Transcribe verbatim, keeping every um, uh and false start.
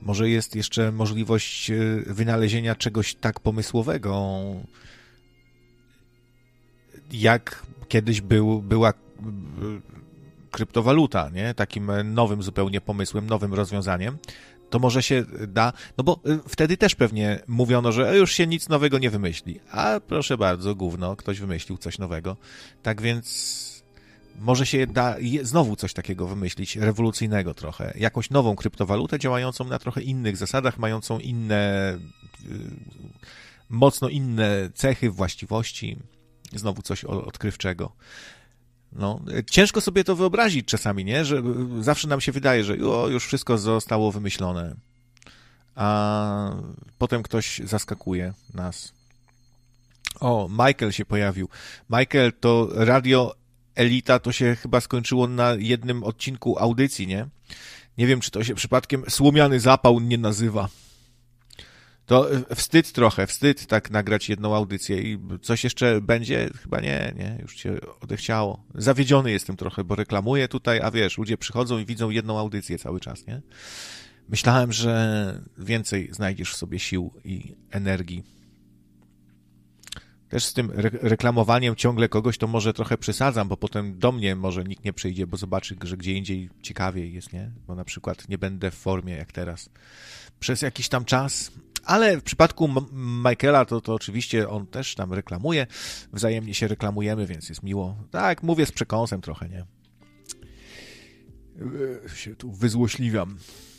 Może jest jeszcze możliwość wynalezienia czegoś tak pomysłowego, jak kiedyś był, była kryptowaluta, nie? Takim nowym zupełnie pomysłem, nowym rozwiązaniem. To może się da, no bo wtedy też pewnie mówiono, że już się nic nowego nie wymyśli. A proszę bardzo, gówno, ktoś wymyślił coś nowego. Tak więc może się da znowu coś takiego wymyślić, rewolucyjnego trochę. Jakąś nową kryptowalutę działającą na trochę innych zasadach, mającą inne, mocno inne cechy, właściwości. Znowu coś odkrywczego. No, ciężko sobie to wyobrazić czasami, nie? Że zawsze nam się wydaje, że o, już wszystko zostało wymyślone. A potem ktoś zaskakuje nas. O, Michael się pojawił. Michael, to Radio Elita to się chyba skończyło na jednym odcinku audycji, nie? Nie wiem, czy to się przypadkiem Słomiany Zapał nie nazywa. To wstyd trochę, wstyd tak nagrać jedną audycję i coś jeszcze będzie? Chyba nie, nie, już cię odechciało. Zawiedziony jestem trochę, bo reklamuję tutaj, a wiesz, ludzie przychodzą i widzą jedną audycję cały czas, nie? Myślałem, że więcej znajdziesz w sobie sił i energii. Też z tym re- reklamowaniem ciągle kogoś to może trochę przesadzam, bo potem do mnie może nikt nie przyjdzie, bo zobaczy, że gdzie indziej ciekawiej jest, nie? Bo na przykład nie będę w formie jak teraz przez jakiś tam czas. Ale w przypadku M- Michaela to, to oczywiście on też tam reklamuje. Wzajemnie się reklamujemy, więc jest miło. Tak, mówię z przekąsem trochę, nie? Się tu wyzłośliwiam.